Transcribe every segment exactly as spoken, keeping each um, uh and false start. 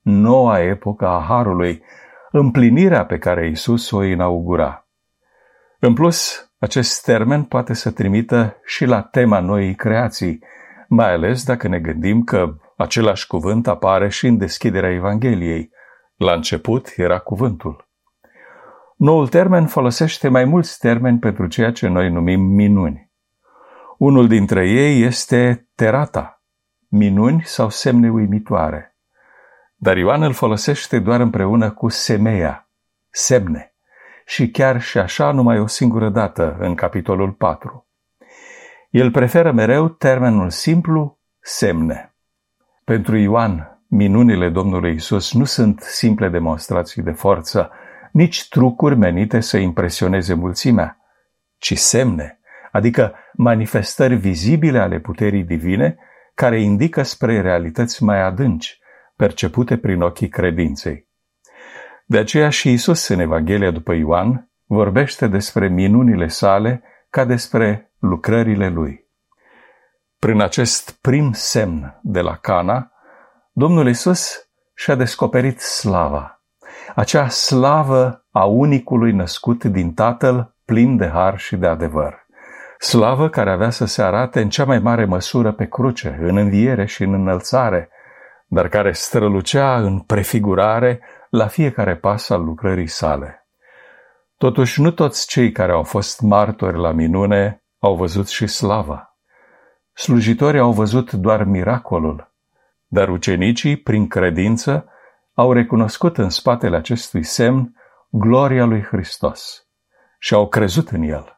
noua epocă a Harului, împlinirea pe care Iisus o inaugura. În plus, acest termen poate să trimită și la tema noii creații, mai ales dacă ne gândim că același cuvânt apare și în deschiderea Evangheliei. La început era cuvântul. Noul termen folosește mai mulți termeni pentru ceea ce noi numim minuni. Unul dintre ei este terata, minuni sau semne uimitoare. Dar Ioan îl folosește doar împreună cu semeia, semne, și chiar și așa numai o singură dată în capitolul patru. El preferă mereu termenul simplu, semne. Pentru Ioan, minunile Domnului Iisus nu sunt simple demonstrații de forță, nici trucuri menite să impresioneze mulțimea, ci semne, adică manifestări vizibile ale puterii divine care indică spre realități mai adânci, percepute prin ochii credinței. De aceea și Iisus în Evanghelia după Ioan vorbește despre minunile sale ca despre lucrările lui. Prin acest prim semn de la Cana, Domnul Iisus și-a descoperit slava, acea slavă a unicului născut din Tatăl, plin de har și de adevăr. Slavă care avea să se arate în cea mai mare măsură pe cruce, în înviere și în înălțare, dar care strălucea în prefigurare la fiecare pas al lucrării sale. Totuși, nu toți cei care au fost martori la minune au văzut și slava. Slujitorii au văzut doar miracolul, dar ucenicii, prin credință, au recunoscut în spatele acestui semn gloria lui Hristos și au crezut în el.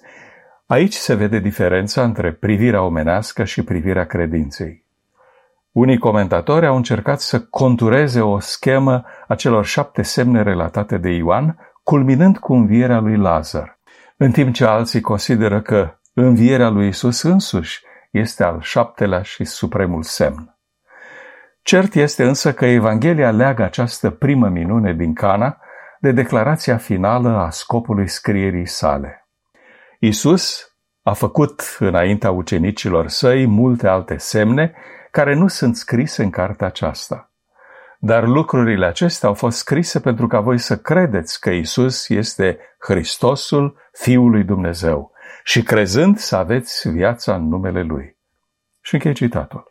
Aici se vede diferența între privirea omenească și privirea credinței. Unii comentatori au încercat să contureze o schemă a celor șapte semne relatate de Ioan, culminând cu învierea lui Lazar, în timp ce alții consideră că învierea lui Iisus însuși este al șaptelea și supremul semn. Cert este însă că Evanghelia leagă această primă minune din Cana de declarația finală a scopului scrierii sale. Iisus a făcut înaintea ucenicilor săi multe alte semne care nu sunt scrise în cartea aceasta. Dar lucrurile acestea au fost scrise pentru ca voi să credeți că Iisus este Hristosul, Fiul lui Dumnezeu, și crezând să aveți viața în numele Lui. Și închei citatul.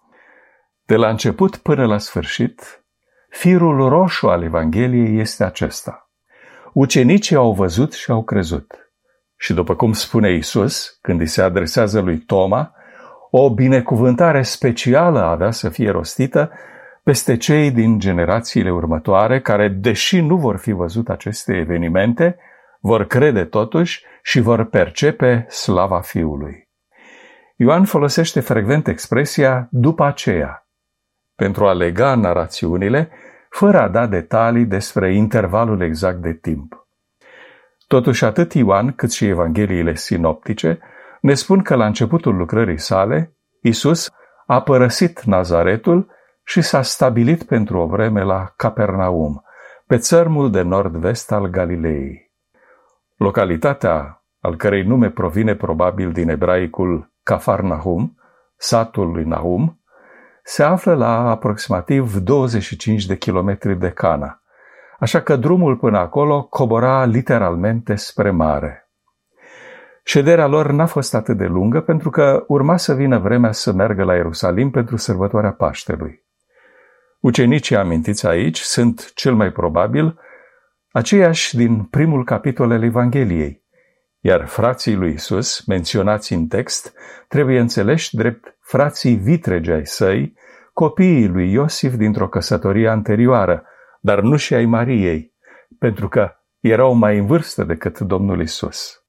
De la început până la sfârșit, firul roșu al Evangheliei este acesta. Ucenicii au văzut și au crezut. Și după cum spune Iisus, când îi se adresează lui Toma, o binecuvântare specială avea să fie rostită peste cei din generațiile următoare care, deși nu vor fi văzut aceste evenimente, vor crede totuși și vor percepe slava Fiului. Ioan folosește frecvent expresia după aceea, pentru a lega narațiunile, fără a da detalii despre intervalul exact de timp. Totuși, atât Ioan cât și Evangheliile sinoptice ne spun că la începutul lucrării sale, Iisus a părăsit Nazaretul și s-a stabilit pentru o vreme la Capernaum, pe țărmul de nord-vest al Galilei. Localitatea, al cărei nume provine probabil din ebraicul Cafarnahum, satul lui Nahum, se află la aproximativ douăzeci și cinci de kilometri de Cana, așa că drumul până acolo cobora literalmente spre mare. Șederea lor n-a fost atât de lungă pentru că urma să vină vremea să meargă la Ierusalim pentru sărbătoarea Paștelui. Ucenicii amintiți aici sunt, cel mai probabil, aceiași din primul capitol al Evangheliei, iar frații lui Iisus, menționați în text, trebuie înțeleși drept frații vitregi ai săi, copiii lui Iosif dintr-o căsătorie anterioară, dar nu și ai Mariei, pentru că erau mai în vârstă decât Domnul Iisus.